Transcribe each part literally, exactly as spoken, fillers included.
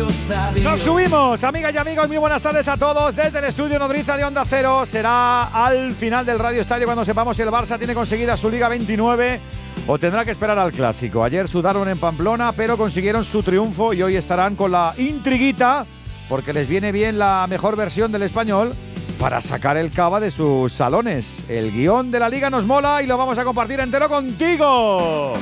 Radio Estadio. Nos subimos, amigas y amigos, muy buenas tardes a todos desde el estudio Nodriza de Onda Cero. Será al final del Radio Estadio cuando sepamos si el Barça tiene conseguida su Liga veintinueve o tendrá que esperar al Clásico. Ayer sudaron en Pamplona, pero consiguieron su triunfo y hoy estarán con la intriguita, porque les viene bien la mejor versión del español para sacar el cava de sus salones. El guión de la Liga nos mola y lo vamos a compartir entero contigo,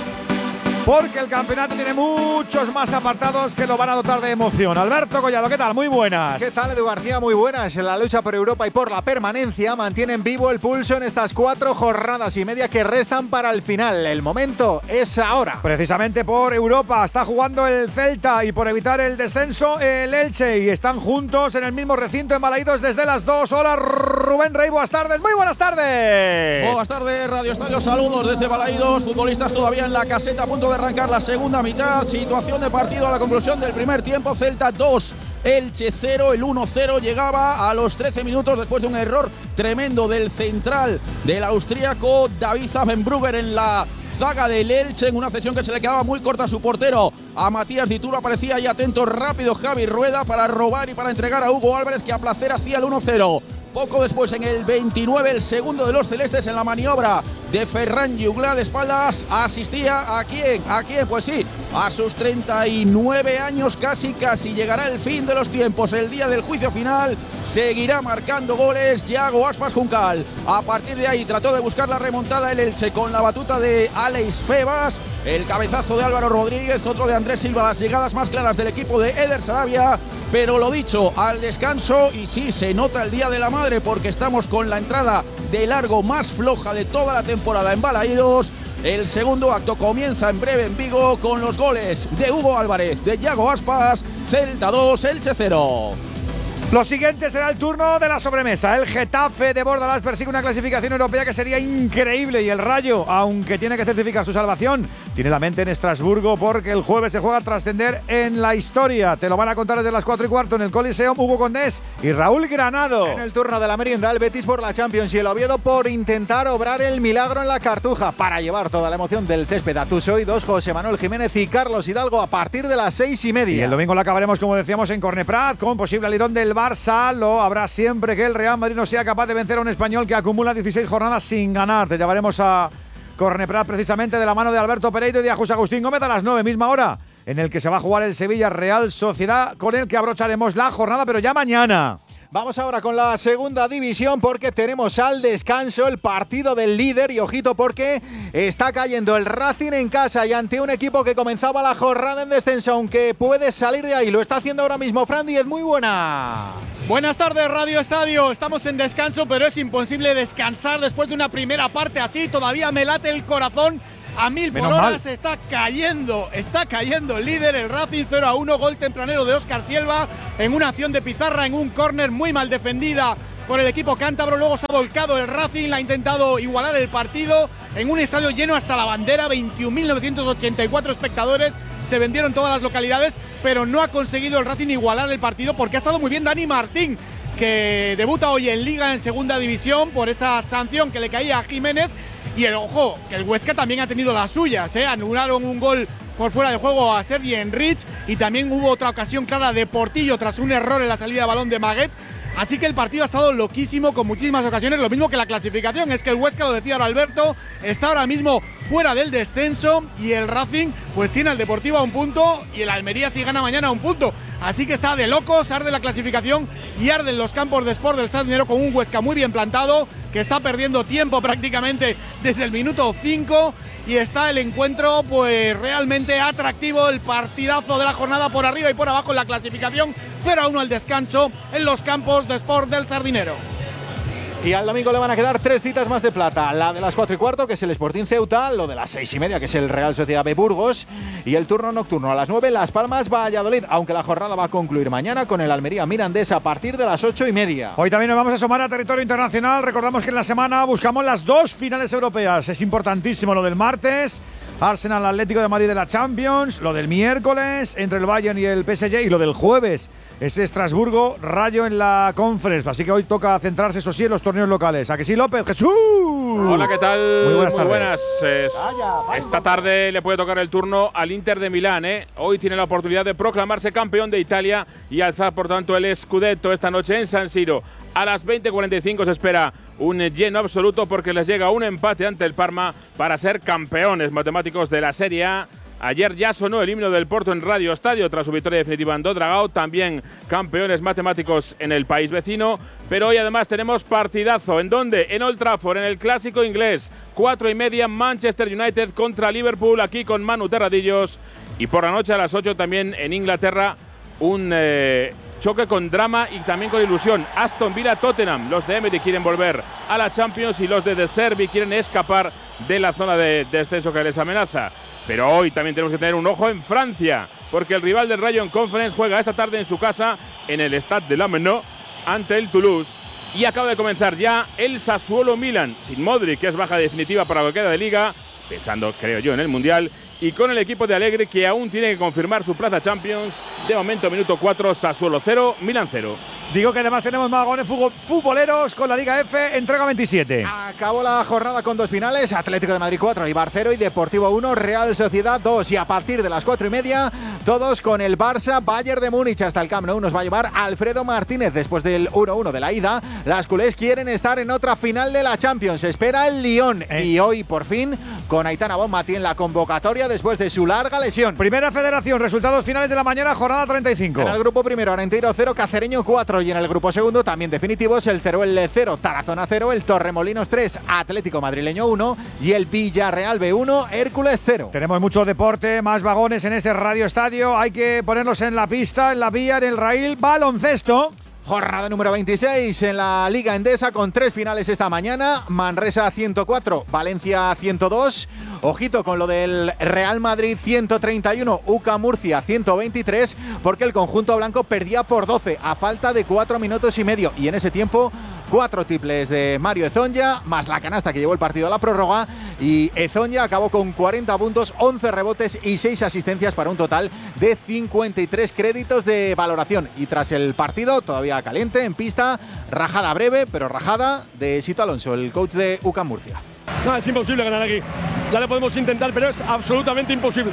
porque el campeonato tiene muchos más apartados que lo van a dotar de emoción. Alberto Collado, ¿qué tal? Muy buenas. ¿Qué tal, Edu García? Muy buenas. En la lucha por Europa y por la permanencia mantienen vivo el pulso en estas cuatro jornadas y media que restan para el final. El momento es ahora. Precisamente por Europa está jugando el Celta y por evitar el descenso el Elche, y están juntos en el mismo recinto en Balaídos desde las dos. Hola, Rubén Rey, buenas tardes. Muy buenas tardes. Buenas tardes, Radio Estadio. Saludos desde Balaídos. Futbolistas todavía en la caseta a punto de arrancar la segunda mitad. Situación de partido a la conclusión del primer tiempo. Celta dos, Elche cero. El uno cero llegaba a los trece minutos después de un error tremendo del central del austríaco David Zavenbrugger en la zaga del Elche, en una cesión que se le quedaba muy corta a su portero, a Matías Dituro. Aparecía ahí atento rápido Javi Rueda para robar y para entregar a Hugo Álvarez, que a placer hacía el uno cero. Poco después, en el veintinueve, el segundo de los celestes en la maniobra de Ferran Juglar de espaldas. Asistía a quién, a quién, pues sí, a sus treinta y nueve años, casi casi llegará el fin de los tiempos, el día del juicio final. Seguirá marcando goles Yago Aspas Juncal. A partir de ahí trató de buscar la remontada el Elche con la batuta de Alex Febas, el cabezazo de Álvaro Rodríguez, otro de Andrés Silva, las llegadas más claras del equipo de Eder Sarabia. Pero lo dicho, al descanso, y sí, se nota el Día de la Madre, porque estamos con la entrada de largo más floja de toda la temporada en Balaídos. El segundo acto comienza en breve en Vigo con los goles de Hugo Álvarez, de Yago Aspas. Celta dos, Elche cero. Lo siguiente será el turno de la sobremesa. El Getafe de Bordalás persigue una clasificación europea que sería increíble, y el Rayo, aunque tiene que certificar su salvación, tiene la mente en Estrasburgo, porque el jueves se juega a trascender en la historia. Te lo van a contar desde las cuatro y cuarto en el Coliseum Hugo Condés y Raúl Granado. En el turno de la merienda, el Betis por la Champions y el Oviedo por intentar obrar el milagro en la Cartuja, para llevar toda la emoción del césped a tus oídos. José Manuel Jiménez y Carlos Hidalgo a partir de las seis y media. Y el domingo la acabaremos, como decíamos, en Corneprat, con posible alirón del Barça. Lo habrá siempre que el Real Madrid no sea capaz de vencer a un español que acumula dieciséis jornadas sin ganar. Te llevaremos a Corneprat precisamente de la mano de Alberto Pereiro y de José Agustín Gómez a las nueve, misma hora en el que se va a jugar el Sevilla Real Sociedad, con el que abrocharemos la jornada, pero ya mañana. Vamos ahora con la segunda división, porque tenemos al descanso el partido del líder, y ojito porque está cayendo el Racing en casa y ante un equipo que comenzaba la jornada en descenso, aunque puede salir de ahí. Lo está haciendo ahora mismo Fran Díez. Muy buena. Buenas tardes, Radio Estadio. Estamos en descanso, pero es imposible descansar después de una primera parte así. Todavía me late el corazón a mil por hora. Se está cayendo, está cayendo el líder, el Racing. Cero a uno, gol tempranero de Óscar Silva en una acción de pizarra en un córner muy mal defendida por el equipo cántabro. Luego se ha volcado el Racing, la ha intentado igualar el partido en un estadio lleno hasta la bandera, veintiún mil novecientos ochenta y cuatro espectadores. Se vendieron todas las localidades, pero no ha conseguido el Racing igualar el partido, porque ha estado muy bien Dani Martín, que debuta hoy en Liga, en segunda división, por esa sanción que le caía a Jiménez. Y el ojo, que el Huesca también ha tenido las suyas, ¿eh? Anularon un gol por fuera de juego a Sergi Enrich, y también hubo otra ocasión clara de Portillo tras un error en la salida de balón de Maguet. Así que el partido ha estado loquísimo, con muchísimas ocasiones, lo mismo que la clasificación. Es que el Huesca, lo decía ahora Alberto, está ahora mismo fuera del descenso, y el Racing pues tiene al Deportivo a un punto, y el Almería si gana mañana a un punto. Así que está de locos, arde la clasificación y arden los campos de Sport del Sardinero, con un Huesca muy bien plantado, que está perdiendo tiempo prácticamente desde el minuto cinco, y está el encuentro pues realmente atractivo, el partidazo de la jornada por arriba y por abajo en la clasificación. Cero a uno al descanso en los campos de Sport del Sardinero. Y al domingo le van a quedar tres citas más de plata. La de las cuatro y cuarto, que es el Sporting Ceuta, lo de las seis y media, que es el Real Sociedad B Burgos, y el turno nocturno a las nueve, Las Palmas Valladolid, aunque la jornada va a concluir mañana con el Almería Mirandés a partir de las ocho y media. Hoy también nos vamos a asomar a territorio internacional. Recordamos que en la semana buscamos las dos finales europeas. Es importantísimo lo del martes, Arsenal Atlético de Madrid de la Champions, lo del miércoles entre el Bayern y el P S G, y lo del jueves es Estrasburgo Rayo en la Conference. Así que hoy toca centrarse, eso sí, en los torneos locales. ¿A que sí, López? ¡Jesús! Hola, ¿qué tal? Muy buenas Muy tardes. buenas. Eh, esta tarde le puede tocar el turno al Inter de Milán. ¿eh? Hoy tiene la oportunidad de proclamarse campeón de Italia y alzar, por tanto, el Scudetto esta noche en San Siro. A las veinte cuarenta y cinco se espera un lleno absoluto porque les llega un empate ante el Parma para ser campeones matemáticos de la Serie A. Ayer ya sonó el himno del Porto en Radio Estadio tras su victoria definitiva en Dodragao, también campeones matemáticos en el país vecino, pero hoy además tenemos partidazo. ¿En dónde? En Old Trafford, en el clásico inglés. Cuatro y media, Manchester United contra Liverpool, aquí con Manu Terradillos. Y por la noche a las ocho también en Inglaterra, un eh, choque con drama y también con ilusión. Aston Villa-Tottenham. Los de Emery quieren volver a la Champions y los de De Zerbi quieren escapar de la zona de descenso que les amenaza. Pero hoy también tenemos que tener un ojo en Francia, porque el rival del Rayo en Conference juega esta tarde en su casa, en el Stade de la Menot, ante el Toulouse. Y acaba de comenzar ya el Sassuolo-Milan, sin Modric, que es baja definitiva para lo que queda de Liga, pensando, creo yo, en el Mundial, y con el equipo de Allegri, que aún tiene que confirmar su plaza Champions. De momento, minuto cuatro, Sassuolo cero, Milan cero. Digo que además tenemos magones futboleros con la Liga F, entrega veintisiete. Acabó la jornada con dos finales, Atlético de Madrid cuatro, Eibar cero y Deportivo uno, Real Sociedad dos. Y a partir de las cuatro y media, todos con el Barça, Bayern de Múnich hasta el Camp Nou. Nos va a llevar Alfredo Martínez después del uno uno de la ida. Las culés quieren estar en otra final de la Champions. Espera el Lyon. Eh. Y hoy, por fin, con Aitana Bonmatí en la convocatoria después de su larga lesión. Primera Federación, resultados finales de la mañana, jornada treinta y cinco. En el grupo primero, Arenteiro cero, Cacereño cuatro. Y en el grupo segundo, también definitivos, el Teruel cero, Tarazona cero, el Torremolinos tres, Atlético Madrileño uno y el Villarreal B uno, Hércules cero. Tenemos mucho deporte, más vagones en este Radio Estadio. Hay que ponerlos en la pista, en la vía, en el raíl. Baloncesto. Jornada número veintiséis en la Liga Endesa con tres finales esta mañana. Manresa ciento cuatro, Valencia ciento dos. Ojito con lo del Real Madrid ciento treinta y uno, U C A Murcia ciento veintitrés, porque el conjunto blanco perdía por doce a falta de cuatro minutos y medio. Y en ese tiempo, cuatro triples de Mario Ezonja, más la canasta que llevó el partido a la prórroga. Y Ezonja acabó con cuarenta puntos, once rebotes y seis asistencias para un total de cincuenta y tres créditos de valoración. Y tras el partido, todavía caliente en pista, rajada breve, pero rajada de Sito Alonso, el coach de U C A Murcia. No, es imposible ganar aquí. Ya lo podemos intentar, pero es absolutamente imposible.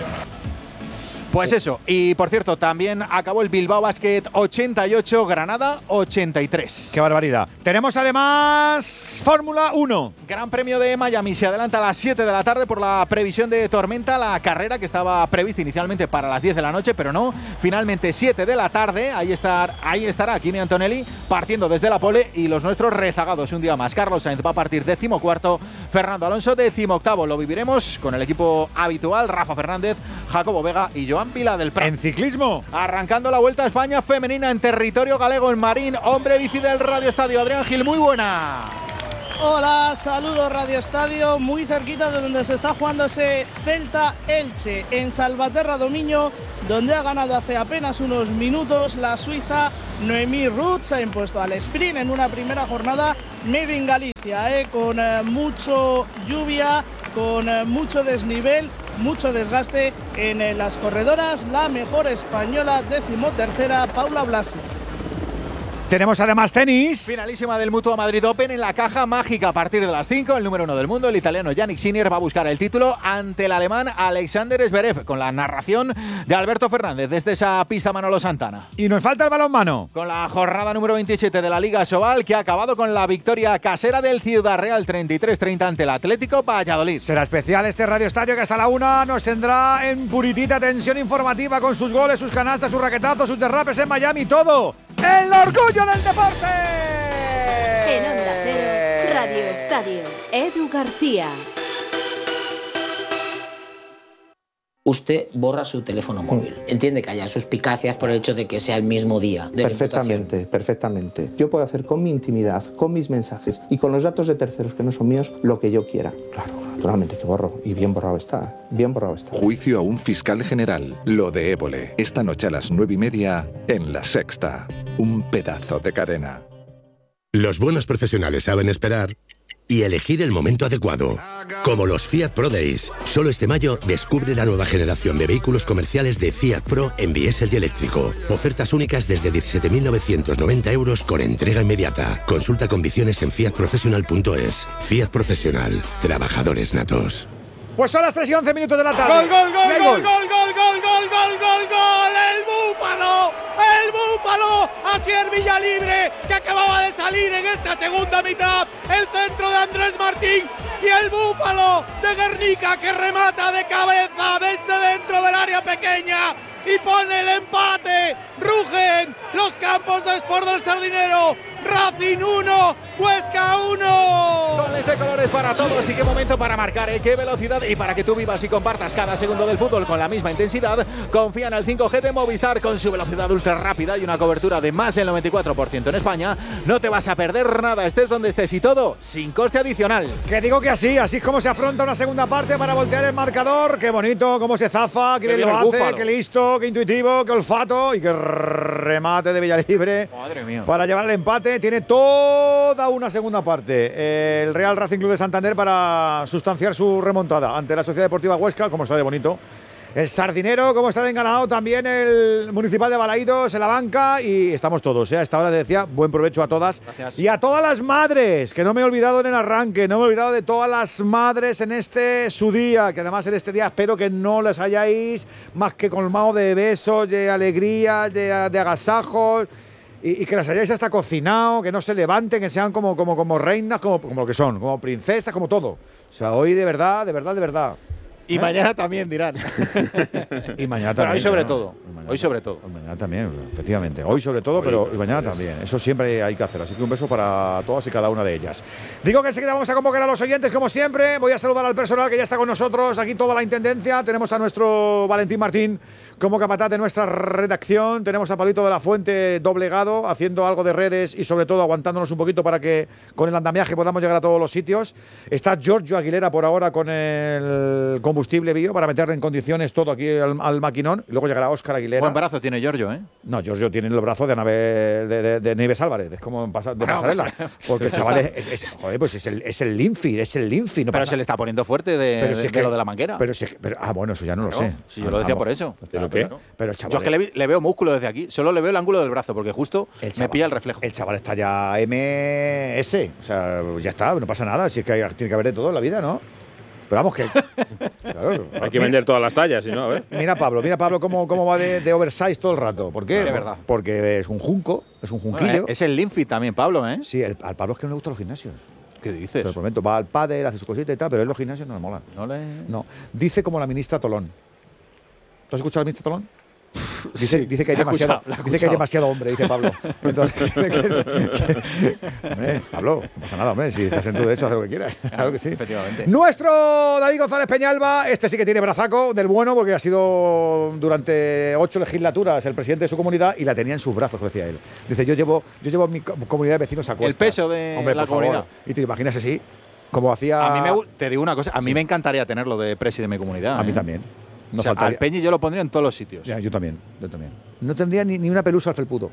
Pues eso, y por cierto, también acabó el Bilbao Basket ochenta y ocho, Granada ochenta y tres. ¡Qué barbaridad! Tenemos además Fórmula uno. Gran Premio de Miami se adelanta a las siete de la tarde por la previsión de tormenta. La carrera que estaba prevista inicialmente para las diez de la noche, pero no. Finalmente siete de la tarde, ahí, estar, ahí estará Kimi Antonelli partiendo desde la pole y los nuestros rezagados un día más. Carlos Sainz va a partir decimocuarto, Fernando Alonso decimoctavo. Lo viviremos con el equipo habitual, Rafa Fernández, Jacobo Vega y Joan Vila del Prat. En ciclismo. Arrancando la Vuelta a España femenina en territorio galego en Marín. Hombre bici del Radio Estadio, Adrián Gil, muy buena. Hola, saludos Radio Estadio, muy cerquita de donde se está jugando ese Celta Elche, en Salvaterra Domiño, donde ha ganado hace apenas unos minutos la suiza Noemí Ruth. Se ha impuesto al sprint en una primera jornada made in Galicia, eh, con eh, mucho lluvia, con eh, mucho desnivel, mucho desgaste en eh, las corredoras. La mejor española, decimotercera, Paula Blasi. Tenemos además tenis. Finalísima del Mutua Madrid Open en la caja mágica a partir de las cinco. El número uno del mundo, el italiano Yannick Sinner, va a buscar el título ante el alemán Alexander Zverev, con la narración de Alberto Fernández desde esa pista Manolo Santana. Y nos falta el balonmano. Con la jornada número veintisiete de la Liga Sobal, que ha acabado con la victoria casera del Ciudad Real treinta y tres treinta ante el Atlético Valladolid. Será especial este Radio Estadio que hasta la una nos tendrá en puritita tensión informativa con sus goles, sus canastas, sus raquetazos, sus derrapes en Miami, todo. ¡El orgullo del deporte! En Onda Cero, Radio Estadio, Edu García. Usted borra su teléfono móvil. Entiende que haya suspicacias por el hecho de que sea el mismo día de Perfectamente, perfectamente. Yo puedo hacer con mi intimidad, con mis mensajes y con los datos de terceros que no son míos lo que yo quiera. Claro, naturalmente que borro. Y bien borrado está. Bien borrado está. Juicio a un fiscal general. Lo de Évole. Esta noche a las nueve y media en La Sexta. Un pedazo de cadena. Los buenos profesionales saben esperar y elegir el momento adecuado. Como los Fiat Pro Days. Solo este mayo descubre la nueva generación de vehículos comerciales de Fiat Pro en diésel y eléctrico. Ofertas únicas desde diecisiete mil novecientos noventa euros con entrega inmediata. Consulta condiciones en fiat professional punto es. Fiat Profesional. Trabajadores natos. Pues son las tres y once minutos de la tarde. ¡Gol, gol, gol, gol, gol, gol, gol, gol, gol, gol, gol! ¡El Búfalo! ¡El Búfalo! Asier Villalibre, que acababa de salir en esta segunda mitad. El centro de Andrés Martín y el Búfalo de Guernica, que remata de cabeza desde dentro del área pequeña y pone el empate. Rugen los campos de Sport del Sardinero. Racing uno, Huesca uno. Goles de colores para todos y qué momento para marcar, ¿eh? Qué velocidad, y para que tú vivas y compartas cada segundo del fútbol con la misma intensidad, confía en el cinco G de Movistar con su velocidad ultra rápida y una cobertura de más del noventa y cuatro por ciento en España. No te vas a perder nada, estés donde estés, y todo sin coste adicional. Que digo que así, así es como se afronta una segunda parte para voltear el marcador. Qué bonito, cómo se zafa, qué bien lo hace, Búfalo. Qué listo, qué intuitivo, qué olfato y qué remate de Villalibre. Madre mía. Para llevar el empate. Tiene toda una segunda parte el Real Racing Club de Santander para sustanciar su remontada ante la Sociedad Deportiva Huesca. Como está de bonito el Sardinero, como está de enganado también el Municipal de Balaídos en la banca, y estamos todos, ¿eh? A esta hora te decía, buen provecho a todas. Gracias. Y a todas las madres, que no me he olvidado en el arranque, no me he olvidado de todas las madres en este su día, que además en este día espero que no les hayáis más que colmado de besos, de alegrías, de, de agasajos. Y, y que las hayáis hasta cocinado, que no se levanten, que sean como, como, como reinas, como, como lo que son, como princesas, como todo. O sea, hoy de verdad, de verdad, de verdad. Y ¿Eh? mañana también dirán. Y mañana también. Pero hoy sobre ¿no? todo. Mañana, hoy sobre todo. Mañana también, efectivamente. Hoy sobre todo, hoy, pero y mañana pues, también. Eso siempre hay que hacer. Así que un beso para todas y cada una de ellas. Digo que enseguida vamos a convocar a los oyentes, como siempre. Voy a saludar al personal que ya está con nosotros. Aquí toda la intendencia. Tenemos a nuestro Valentín Martín como capataz de nuestra redacción. Tenemos a Pablito de la Fuente doblegado, haciendo algo de redes y sobre todo aguantándonos un poquito para que con el andamiaje podamos llegar a todos los sitios. Está Giorgio Aguilera por ahora con el combustible bio para meterle en condiciones todo aquí al, al maquinón. Y luego llegará Óscar Aguilera. Buen brazo tiene Giorgio, ¿eh? No, Giorgio tiene el brazo de, nave, de, de, de Nieves Álvarez. Es como pasa, de pasarela. Porque el chaval es, es, es, joder, pues es el, es el Linfi, es el Linfi. No pero pasa. se le está poniendo fuerte de, pero de, si es de que, lo de la manguera. Pero si, pero, ah, bueno, eso ya no lo claro, sé. Sí, yo lo decía por eso. ¿Pero qué? Pero el chaval yo es que le, le veo músculo desde aquí. Solo le veo el ángulo del brazo, porque justo el chaval, me pilla el reflejo. El chaval está ya M S. O sea, ya está, no pasa nada. Si es que hay, tiene que haber de todo en la vida, ¿no? Pero vamos, que. Claro, hay que vender todas las tallas, si no, a ver. Mira Pablo, mira Pablo cómo, cómo va de, de oversize todo el rato. ¿Por qué? Sí, es verdad. Porque es un junco, es un junquillo. Bueno, es el Linfi también, Pablo, ¿eh? Sí, el, al Pablo es que no le gustan los gimnasios. ¿Qué dices? Te lo prometo, va al pádel, hace su cosita y tal, pero él los gimnasios no le molan. No le. No. Dice como la ministra Tolón. ¿Tú has escuchado a la ministra Tolón? Dice, sí, dice, que hay demasiado, escuchado, dice que hay demasiado hombre, dice Pablo. Entonces, que, que, que, hombre, Pablo, no pasa nada, hombre, si estás en tu derecho a hacer lo que quieras. Claro que sí. Efectivamente. Nuestro David González Peñalba, este sí que tiene brazaco del bueno, porque ha sido durante ocho legislaturas el presidente de su comunidad y la tenía en sus brazos, decía él. Dice, yo llevo, yo llevo mi comunidad de vecinos a cuestas. El peso de hombre, la por comunidad. Favor. Y te imaginas así, como hacía. A mí me, te digo una cosa, a mí sí. me encantaría tenerlo de presi de mi comunidad. A ¿eh? mí también. No o sea, al Peñi yo lo pondría en todos los sitios. Ya, yo también, yo también. No tendría ni, ni una pelusa al felpudo.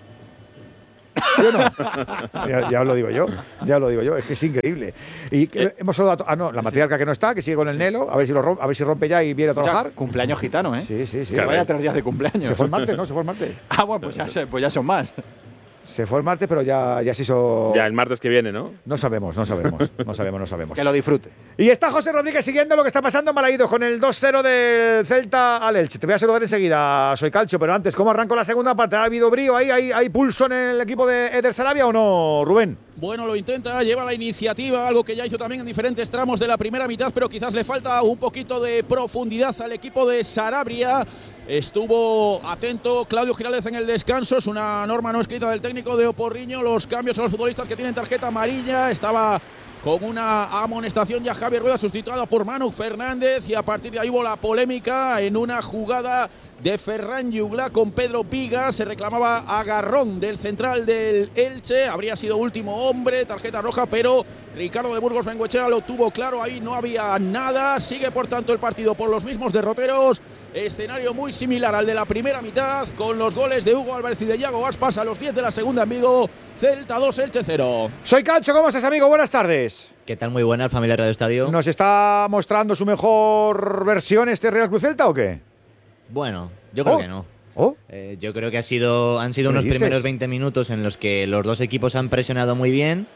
¿Sí o no? ya, ya os lo digo yo, ya os lo digo yo, es que es increíble. Y eh, hemos saludado a, ah, no, la matriarca que no está, que sigue con el Nelo, a ver si lo rompe, a ver si rompe ya y viene a trabajar. Ya, cumpleaños gitano, ¿eh? Sí, sí, sí. Que vaya tres días de cumpleaños. Se fue el martes, ¿no? Se fue el martes. Ah, bueno, pues ya, pues ya son más. Se fue el martes, pero ya, ya se hizo. Ya el martes que viene, ¿no? No sabemos, no sabemos, no sabemos, no sabemos. Que lo disfrute. Y está José Rodríguez siguiendo lo que está pasando en Balaídos con el dos cero del Celta al Elche. Te voy a saludar enseguida, soy Calcho, pero antes, ¿cómo arrancó la segunda parte? ¿Ha habido brío ahí? ¿Hay, hay pulso en el equipo de Eder Sarabia o no, Rubén? Bueno, lo intenta, lleva la iniciativa, algo que ya hizo también en diferentes tramos de la primera mitad, pero quizás le falta un poquito de profundidad al equipo de Sarabia. Estuvo atento Claudio Giraldez en el descanso, es una norma no escrita del técnico de Oporriño, los cambios a los futbolistas que tienen tarjeta amarilla, estaba con una amonestación ya Javier Rueda sustituida por Manu Fernández y a partir de ahí hubo la polémica en una jugada de Ferran Yugla con Pedro Vigas, se reclamaba agarrón del central del Elche, habría sido último hombre, tarjeta roja, pero Ricardo de Burgos Bengoechea lo tuvo claro, ahí no había nada, sigue por tanto el partido por los mismos derroteros. Escenario muy similar al de la primera mitad, con los goles de Hugo Álvarez y de Yago Aspas a los diez de la segunda en Vigo. Celta dos, Elche cero. Soy Calcho, ¿cómo estás, amigo? Buenas tardes. ¿Qué tal? Muy buena, familia Radio Estadio. ¿Nos está mostrando su mejor versión este Real Cruz Celta o qué? Bueno, yo creo oh. que no. ¿Oh? Eh, yo creo que ha sido, han sido unos dices? primeros veinte minutos en los que los dos equipos han presionado muy bien.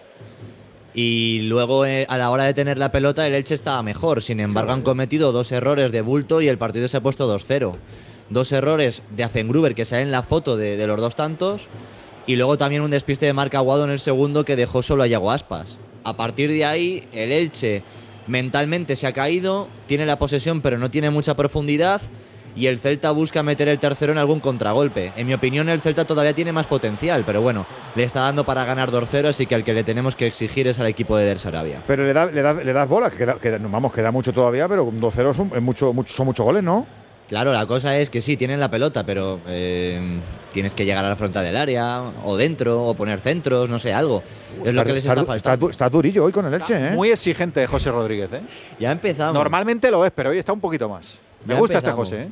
Y luego, eh, a la hora de tener la pelota, el Elche estaba mejor. Sin embargo, han cometido dos errores de bulto y el partido se ha puesto dos cero. Dos errores de Afengruber que sale en la foto de, de los dos tantos. Y luego también un despiste de Marc Aguado en el segundo que dejó solo a Yago Aspas. A partir de ahí, el Elche mentalmente se ha caído, tiene la posesión pero no tiene mucha profundidad. Y el Celta busca meter el tercero en algún contragolpe. En mi opinión, el Celta todavía tiene más potencial, pero bueno, le está dando para ganar dos cero, así que al que le tenemos que exigir es al equipo de Der Sarabia. Pero le, da, le, da, le das bola, que queda, que, vamos, queda mucho todavía, pero dos cero son, es mucho, mucho, son muchos goles, ¿no? Claro, la cosa es que sí, tienen la pelota, pero eh, tienes que llegar a la frontal del área, o dentro, o poner centros, no sé, algo. Es lo que les está faltando. Está, está durillo hoy con el Elche, ¿eh? Muy exigente José Rodríguez, ¿eh? Ya empezamos. Normalmente lo es, pero hoy está un poquito más. Me Ya gusta empezamos. este José, ¿eh?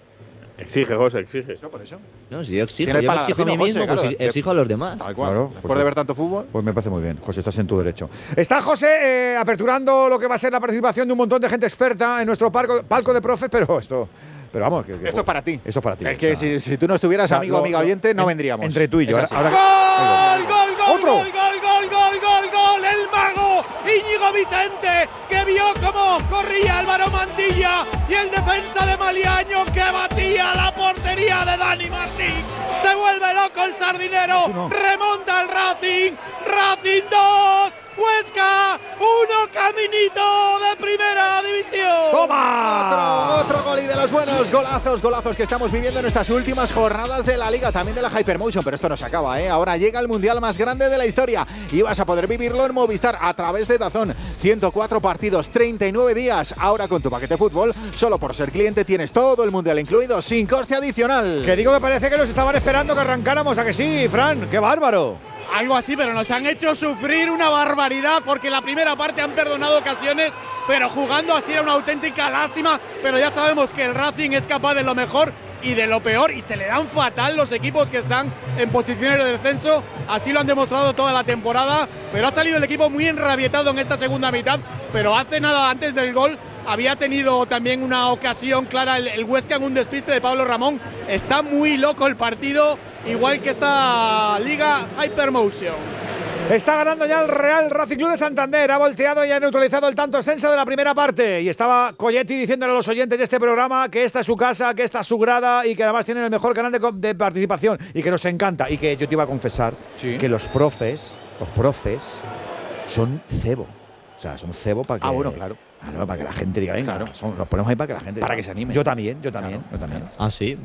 Exige, José, exige. Eso por eso. No, si yo exijo, Tiene yo me paladar exijo a mí fino, mismo, José, pues claro. exijo a los demás. Tal cual. Claro, Después pues, de ver tanto fútbol. Pues me parece muy bien. José, estás en tu derecho. Está José eh, aperturando lo que va a ser la participación de un montón de gente experta en nuestro palco, palco de profes, pero esto… Pero vamos, que, que, Esto es para ti. Esto es para ti. Es que o sea, si, si tú no estuvieras, o sea, amigo, lo- amiga lo- oyente, no en- vendríamos. Entre tú y yo. Es Ahora, así. ahora- ¡Gol, gol, gol, ¡Otro! gol, gol, gol, gol, gol, gol! ¡El mago Íñigo Vicente, que vio cómo corría Álvaro Mantilla y el defensa de Maliaño que batía la portería de Dani Martín! ¡Se vuelve loco el sardinero! no. ¡Remonta el Racing! ¡Racing dos! ¡Huesca uno! ¡Caminito de primera división! ¡Toma! Otro, otro gol y de los buenos golazos, golazos que estamos viviendo en estas últimas jornadas de la Liga, también de la Hypermotion, pero esto no se acaba, ¿eh? Ahora llega el Mundial más grande de la historia y vas a poder vivirlo en Movistar a través de DAZN. ciento cuatro partidos, treinta y nueve días. Ahora con tu paquete fútbol, solo por ser cliente tienes todo el Mundial incluido, sin coste adicional. Que digo que parece que nos estaban esperando que arrancáramos, ¿a que sí, Fran? ¡Qué bárbaro! Algo así, pero nos han hecho sufrir una barbaridad porque la primera parte han perdonado ocasiones, pero jugando así era una auténtica lástima. Pero ya sabemos que el Racing es capaz de lo mejor y de lo peor y se le dan fatal los equipos que están en posiciones de descenso. Así lo han demostrado toda la temporada, pero ha salido el equipo muy enrabietado en esta segunda mitad. Pero hace nada antes del gol había tenido también una ocasión clara el, el Huesca en un despiste de Pablo Ramón. Está muy loco el partido, igual que esta Liga Hypermotion. Está ganando ya el Real Racing Club de Santander. Ha volteado y ha neutralizado el tanto extenso de la primera parte. Y estaba Colletti diciéndole a los oyentes de este programa que esta es su casa, que esta es su grada y que además tienen el mejor canal de, co- de participación y que nos encanta. Y que yo te iba a confesar Sí. que los profes, los profes, son cebo. O sea, son cebo para que… Ah, bueno, claro. Claro, para que la gente diga, venga, Claro. son- los ponemos ahí para que la gente… Para diga. que se anime. Yo también, yo también, yo también. Ah, sí.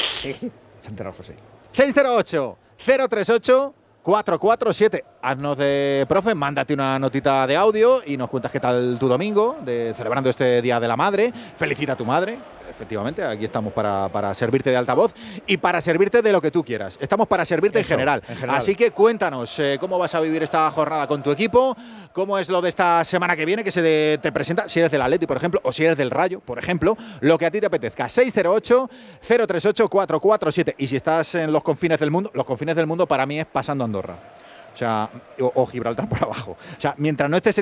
Se ha enterado José. seis cero ocho, cero tres ocho, cuatro cuatro siete. Haznos de profe, mándate una notita de audio y nos cuentas qué tal tu domingo, de, celebrando este Día de la Madre. Felicita a tu madre. Efectivamente, aquí estamos para, para servirte de altavoz y para servirte de lo que tú quieras. Estamos para servirte en Eso, general. en general. Así que cuéntanos eh, cómo vas a vivir esta jornada con tu equipo, cómo es lo de esta semana que viene que se de- te presenta, si eres del Atleti, por ejemplo, o si eres del Rayo, por ejemplo, lo que a ti te apetezca. seis cero ocho, cero tres ocho, cuatro cuatro siete. Y si estás en los confines del mundo, los confines del mundo para mí es pasando Andorra. O sea, o, o Gibraltar por abajo. O sea, mientras no estés en